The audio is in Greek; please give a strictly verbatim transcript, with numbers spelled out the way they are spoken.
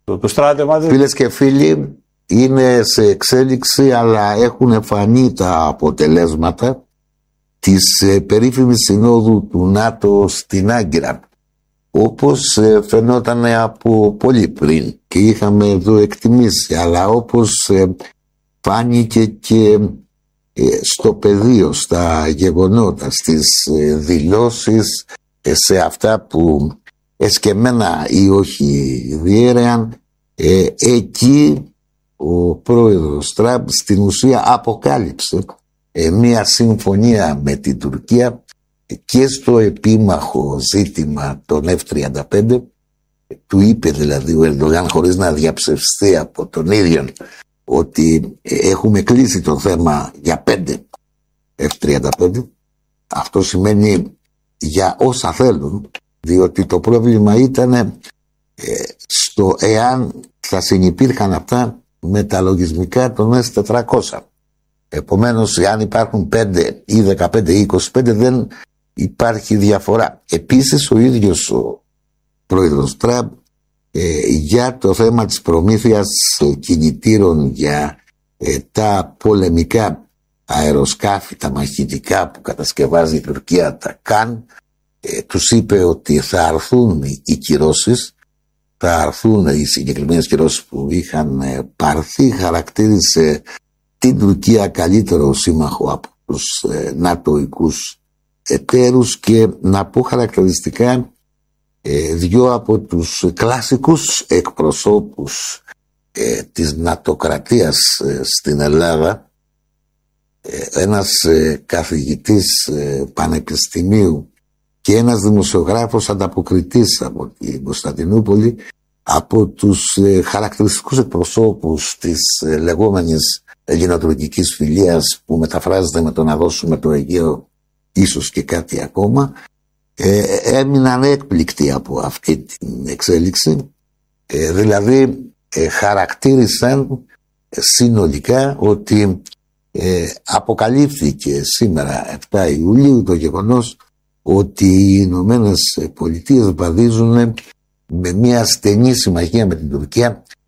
το, το στράτευμα. Φίλες και φίλοι, είναι σε εξέλιξη, αλλά έχουν φανεί τα αποτελέσματα της ε, περίφημης συνόδου του ΝΑΤΟ στην Άγκυρα, όπως ε, φαινόταν από πολύ πριν και είχαμε εδώ εκτιμήσει, αλλά όπως ε, φάνηκε και ε, στο πεδίο, στα γεγονότα, στις ε, δηλώσεις, ε, σε αυτά που εσκεμμένα ή όχι διέρεαν, ε, εκεί ο πρόεδρος Τραμπ στην ουσία αποκάλυψε ε, μια συμφωνία με την Τουρκία και στο επίμαχο ζήτημα των εφ τριάντα πέντε. Του είπε δηλαδή ο Ερντογάν, χωρίς να διαψευστεί από τον ίδιο, ότι έχουμε κλείσει το θέμα για πέντε εφ τριάντα πέντε. Αυτό σημαίνει για όσα θέλουν, διότι το πρόβλημα ήταν ε, στο εάν θα συνυπήρχαν αυτά με τα λογισμικά των ες τετρακόσια. Επομένως, εάν υπάρχουν πέντε ή δεκαπέντε ή είκοσι πέντε, δεν υπάρχει διαφορά. Επίσης, ο ίδιος ο πρόεδρος Τραμπ ε, για το θέμα της προμήθειας κινητήρων για ε, τα πολεμικά αεροσκάφη, τα μαχητικά που κατασκευάζει η Τουρκία, τα Καν, ε, τους είπε ότι θα αρθούν οι κυρώσεις, θα αρθούν οι συγκεκριμένες κυρώσεις που είχαν ε, πάρθει. Χαρακτήρισε την Τουρκία καλύτερο σύμμαχο από τους ε, νατοικούς εταίρους και να πω χαρακτηριστικά ε, δυο από τους κλασικούς εκπροσώπους ε, της νατοκρατίας ε, στην Ελλάδα, ε, ένας ε, καθηγητής ε, πανεπιστημίου και ένας δημοσιογράφος ανταποκριτής από την Κωνσταντινούπολη, από τους ε, χαρακτηριστικούς εκπροσώπους της ε, λεγόμενης ελληνοτουρκικής φιλίας, που μεταφράζεται με το να δώσουμε το Αιγαίο ίσως και κάτι ακόμα, ε, έμειναν έκπληκτοι από αυτή την εξέλιξη. Ε, δηλαδή ε, χαρακτήρισαν συνολικά ότι ε, αποκαλύφθηκε σήμερα επτά Ιουλίου το γεγονός ότι οι Ηνωμένες Πολιτείες βαδίζουν με μια στενή συμμαχία με την Τουρκία